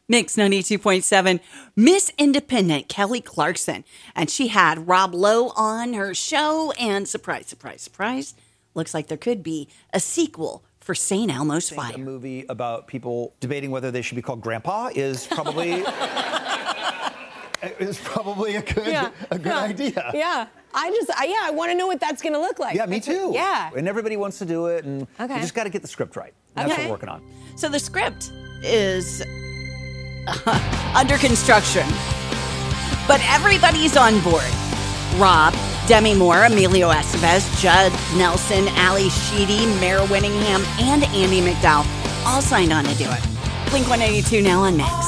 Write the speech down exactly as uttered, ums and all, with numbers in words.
Mix ninety-two point seven. Miss Independent Kelly Clarkson. And she had Rob Lowe on her show. And surprise, surprise, surprise. Looks like there could be a sequel for Saint Elmo's Fire. A movie about people debating whether they should be called Grandpa is probably is probably a good Yeah. a good yeah. idea. Yeah. I just, I, yeah, I want to know what that's going to look like. Yeah, me That's what- too. yeah. And everybody wants to do it, and Okay. you just got to get the script right. That's Okay. what we're working on. So the script is under construction, but everybody's on board. Rob, Demi Moore, Emilio Estevez, Judd Nelson, Ali Sheedy, Mara Winningham, and Andy McDowell all signed on to do it. Blink one eighty-two now on Mix.